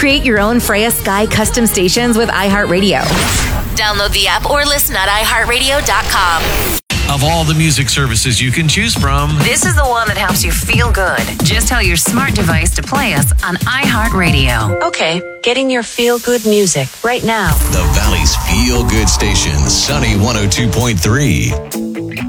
Create your own Freya Sky custom stations with iHeartRadio. Download the app or listen at iHeartRadio.com. Of all the music services you can choose from, this is the one that helps you feel good. Just tell your smart device to play us on iHeartRadio. Okay, getting your feel-good music right now. The Valley's feel-good station, Sunny 102.3.